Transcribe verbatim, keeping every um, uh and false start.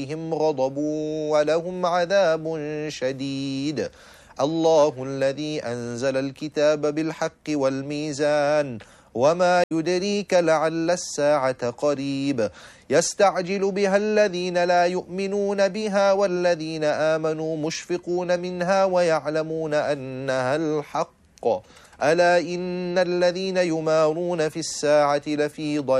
عليهم غضب ولهم عذاب شديد. الله الذي أنزل الكتاب بالحق والميزان وما يدريك لعل الساعة قريب يستعجل بها الذين لا يؤمنون بها والذين آمنوا مشفقون منها ويعلمون أنها الحق ألا إن الذين يمارون في الساعة لفي ضلال